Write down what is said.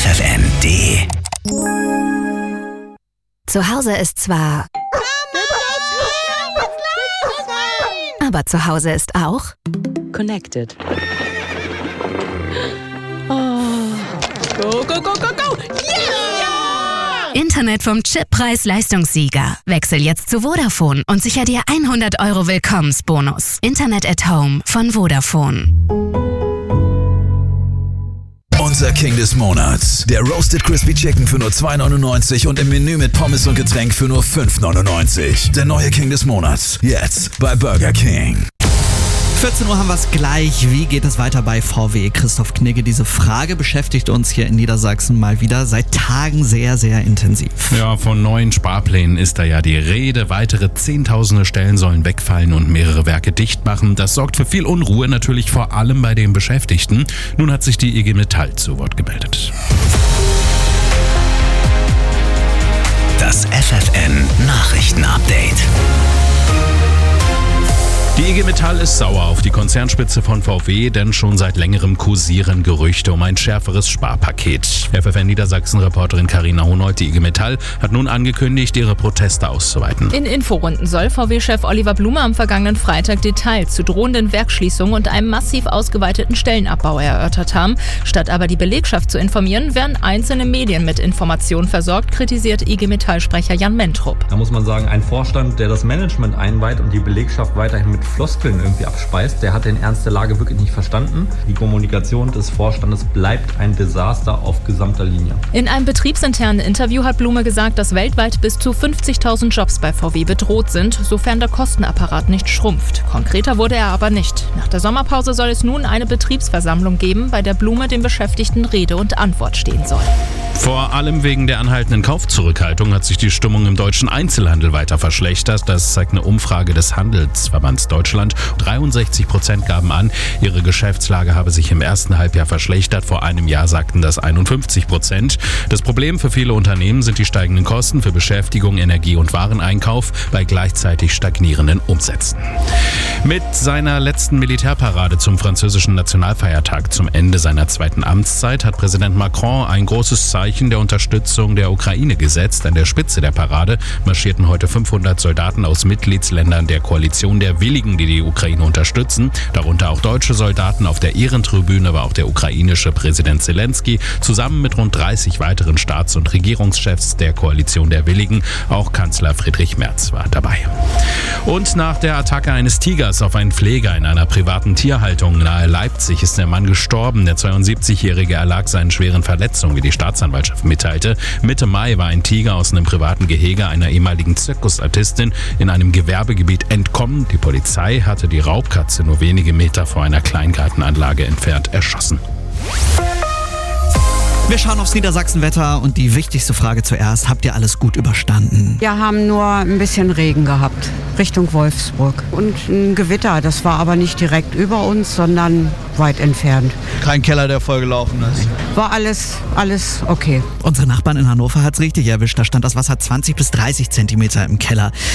ffn.de. Zu Hause ist zwar... Aber zu Hause ist auch... Connected. Oh. Go, go, go, go, go! Yeah! Internet vom Chip-Preis-Leistungssieger. Wechsel jetzt zu Vodafone und sicher dir 100 € Willkommensbonus. Internet at Home von Vodafone. Unser King des Monats. Der Roasted Crispy Chicken für nur 2,99 und im Menü mit Pommes und Getränk für nur 5,99. Der neue King des Monats. Jetzt bei Burger King. 14 Uhr haben wir es gleich. Wie geht es weiter bei VW? Christoph Knigge, diese Frage beschäftigt uns hier in Niedersachsen mal wieder seit Tagen sehr, sehr intensiv. Ja, von neuen Sparplänen ist da ja die Rede. Weitere Zehntausende Stellen sollen wegfallen und mehrere Werke dicht machen. Das sorgt für viel Unruhe, natürlich vor allem bei den Beschäftigten. Nun hat sich die IG Metall zu Wort gemeldet. Das FFN Nachrichtenupdate. Die IG Metall ist sauer auf die Konzernspitze von VW, denn schon seit längerem kursieren Gerüchte um ein schärferes Sparpaket. FFN Niedersachsen-Reporterin Carina Honold, die IG Metall, hat nun angekündigt, ihre Proteste auszuweiten. In Inforunden soll VW-Chef Oliver Blume am vergangenen Freitag Details zu drohenden Werksschließungen und einem massiv ausgeweiteten Stellenabbau erörtert haben. Statt aber die Belegschaft zu informieren, werden einzelne Medien mit Informationen versorgt, kritisiert IG Metall-Sprecher Jan Mentrup. Da muss man sagen, ein Vorstand, der das Management einweiht und die Belegschaft weiterhin mit Floskeln irgendwie abspeist, der hat den Ernst der Lage wirklich nicht verstanden. Die Kommunikation des Vorstandes bleibt ein Desaster auf gesamter Linie. In einem betriebsinternen Interview hat Blume gesagt, dass weltweit bis zu 50.000 Jobs bei VW bedroht sind, sofern der Kostenapparat nicht schrumpft. Konkreter wurde er aber nicht. Nach der Sommerpause soll es nun eine Betriebsversammlung geben, bei der Blume den Beschäftigten Rede und Antwort stehen soll. Vor allem wegen der anhaltenden Kaufzurückhaltung hat sich die Stimmung im deutschen Einzelhandel weiter verschlechtert. Das zeigt eine Umfrage des Handelsverbands Deutschland. 63% gaben an, ihre Geschäftslage habe sich im ersten Halbjahr verschlechtert. Vor einem Jahr sagten das 51%. Das Problem für viele Unternehmen sind die steigenden Kosten für Beschäftigung, Energie und Wareneinkauf bei gleichzeitig stagnierenden Umsätzen. Mit seiner letzten Militärparade zum französischen Nationalfeiertag zum Ende seiner zweiten Amtszeit hat Präsident Macron ein großes Zeichen der Unterstützung der Ukraine gesetzt. An der Spitze der Parade marschierten heute 500 Soldaten aus Mitgliedsländern der Koalition der Willigen, die die Ukraine unterstützen. Darunter auch deutsche Soldaten. Auf der Ehrentribüne war auch der ukrainische Präsident Zelensky zusammen mit rund 30 weiteren Staats- und Regierungschefs der Koalition der Willigen. Auch Kanzler Friedrich Merz war dabei. Und nach der Attacke eines Tigers auf einen Pfleger in einer privaten Tierhaltung nahe Leipzig ist der Mann gestorben. Der 72-Jährige erlag seinen schweren Verletzungen, wie die Staatsanwaltschaft mitteilte. Mitte Mai war ein Tiger aus einem privaten Gehege einer ehemaligen Zirkusartistin in einem Gewerbegebiet entkommen. Die Polizei hatte die Raubkatze nur wenige Meter vor einer Kleingartenanlage entfernt erschossen. Wir schauen aufs Niedersachsenwetter und die wichtigste Frage zuerst. Habt ihr alles gut überstanden? Wir haben nur ein bisschen Regen gehabt, Richtung Wolfsburg. Und ein Gewitter, das war aber nicht direkt über uns, sondern weit entfernt. Kein Keller, der vollgelaufen ist. War alles okay. Unsere Nachbarn in Hannover hat's richtig erwischt. Da stand das Wasser 20 bis 30 Zentimeter im Keller.